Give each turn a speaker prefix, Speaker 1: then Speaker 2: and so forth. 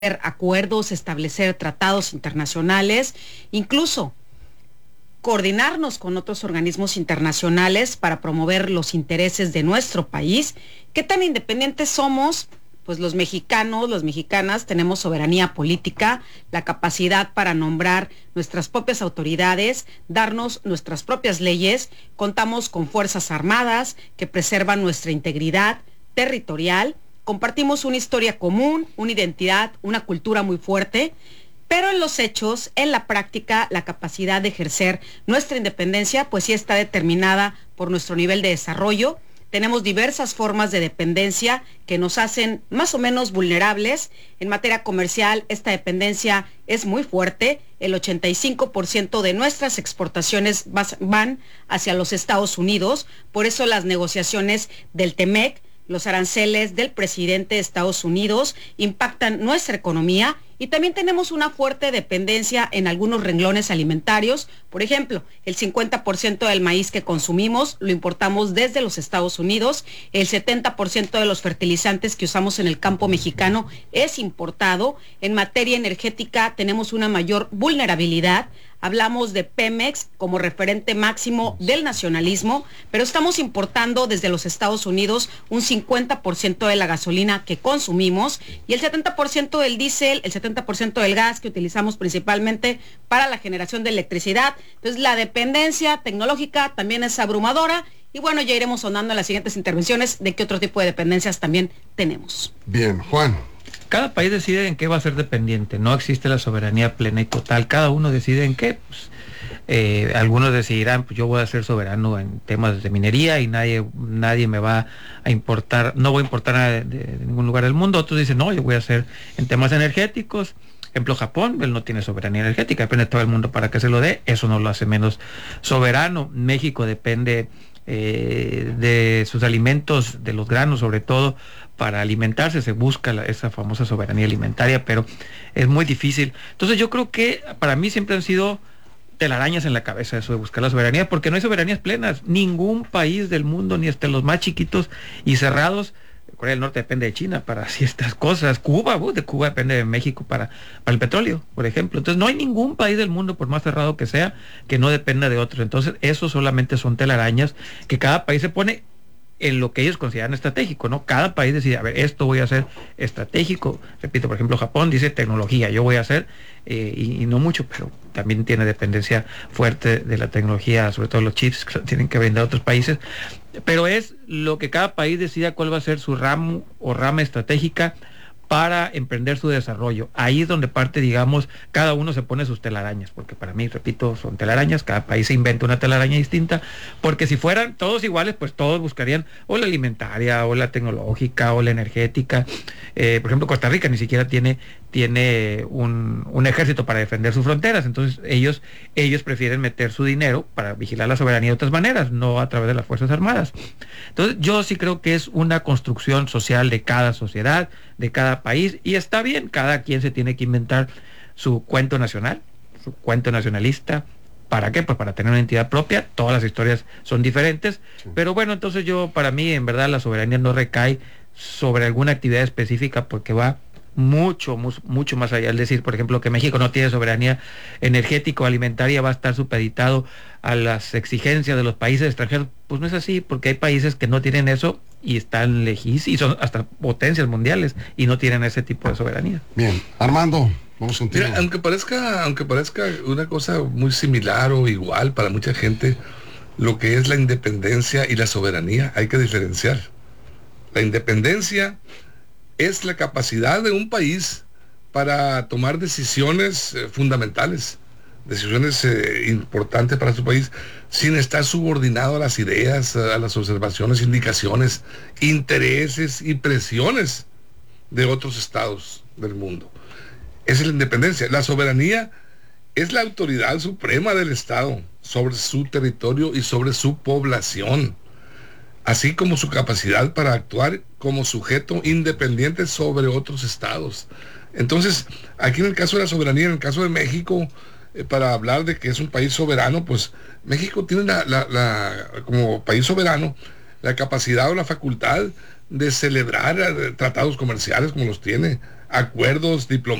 Speaker 1: acuerdos, establecer tratados internacionales, incluso coordinarnos con otros organismos internacionales para promover los intereses de nuestro país. ¿Qué tan independientes somos? Pues los mexicanos, las mexicanas tenemos soberanía política, la capacidad para nombrar nuestras propias autoridades, darnos nuestras propias leyes, contamos con fuerzas armadas que preservan nuestra integridad territorial, compartimos una historia común, una identidad, una cultura muy fuerte, pero en los hechos, en la práctica, la capacidad de ejercer nuestra independencia, pues sí está determinada por nuestro nivel de desarrollo. Tenemos diversas formas de dependencia que nos hacen más o menos vulnerables. En materia comercial, esta dependencia es muy fuerte. El 85% de nuestras exportaciones van hacia los Estados Unidos. Por eso las negociaciones del TEMEC, los aranceles del presidente de Estados Unidos impactan nuestra economía y también tenemos una fuerte dependencia en algunos renglones alimentarios. Por ejemplo, el 50% del maíz que consumimos lo importamos desde los Estados Unidos, el 70% de los fertilizantes que usamos en el campo mexicano es importado. En materia energética tenemos una mayor vulnerabilidad. Hablamos de Pemex como referente máximo del nacionalismo, pero estamos importando desde los Estados Unidos un 50% de la gasolina que consumimos y el 70% del diésel, el 70% del gas que utilizamos principalmente para la generación de electricidad. Entonces la dependencia tecnológica también es abrumadora y bueno, ya iremos sonando en las siguientes intervenciones de qué otro tipo de dependencias también tenemos.
Speaker 2: Bien, Juan.
Speaker 3: Cada país decide en qué va a ser dependiente, no existe la soberanía plena y total, cada uno decide en qué. Pues, algunos decidirán, pues yo voy a ser soberano en temas de minería y nadie me va a importar, no voy a importar nada de ningún lugar del mundo. Otros dicen, no, yo voy a ser en temas energéticos. Ejemplo, Japón, él no tiene soberanía energética, depende de todo el mundo para que se lo dé, eso no lo hace menos soberano. México depende de sus alimentos, de los granos sobre todo, para alimentarse, se busca esa famosa soberanía alimentaria, pero es muy difícil. Entonces yo creo que para mí siempre han sido telarañas en la cabeza eso de buscar la soberanía, porque no hay soberanías plenas. Ningún país del mundo, ni hasta los más chiquitos y cerrados, Corea del Norte depende de China para ciertas cosas, Cuba, de Cuba depende de México para el petróleo, por ejemplo. Entonces no hay ningún país del mundo, por más cerrado que sea, que no dependa de otro. Entonces eso solamente son telarañas que cada país se pone en lo que ellos consideran estratégico, ¿no? Cada país decide, a ver, esto voy a hacer estratégico. Repito, por ejemplo, Japón dice tecnología, yo voy a hacer, y no mucho, pero también tiene dependencia fuerte de la tecnología, sobre todo los chips que tienen que vender a otros países. Pero es lo que cada país decida cuál va a ser su ramo o rama estratégica para emprender su desarrollo. Ahí es donde parte, digamos, cada uno se pone sus telarañas, porque para mí, repito, son telarañas, cada país se inventa una telaraña distinta, porque si fueran todos iguales, pues todos buscarían o la alimentaria, o la tecnológica, o la energética. Por ejemplo, Costa Rica ni siquiera tiene un ejército para defender sus fronteras, entonces ellos prefieren meter su dinero para vigilar la soberanía de otras maneras, no a través de las Fuerzas Armadas. Entonces yo sí creo que es una construcción social de cada sociedad, de cada país, y está bien, cada quien se tiene que inventar su cuento nacional, su cuento nacionalista. ¿Para qué? Pues para tener una entidad propia. Todas las historias son diferentes, sí. Pero bueno, entonces para mí, en verdad, la soberanía no recae sobre alguna actividad específica, porque va mucho más allá. Es decir, por ejemplo, que México no tiene soberanía energética o alimentaria, va a estar supeditado a las exigencias de los países extranjeros. Pues no es así, porque hay países que no tienen eso y están lejísimos, y son hasta potencias mundiales y no tienen ese tipo de soberanía.
Speaker 2: Bien, Armando, vamos contigo.
Speaker 4: Mira, aunque parezca una cosa muy similar o igual para mucha gente, lo que es la independencia y la soberanía hay que diferenciar. La independencia es la capacidad de un país para tomar decisiones fundamentales, decisiones importantes para su país, sin estar subordinado a las ideas, a las observaciones, indicaciones, intereses y presiones de otros estados del mundo. Esa es la independencia. La soberanía es la autoridad suprema del Estado sobre su territorio y sobre su población, así como su capacidad para actuar como sujeto independiente sobre otros estados. Entonces, aquí en el caso de la soberanía, en el caso de México, para hablar de que es un país soberano, pues México tiene como país soberano la capacidad o la facultad de celebrar tratados comerciales como los tiene acuerdos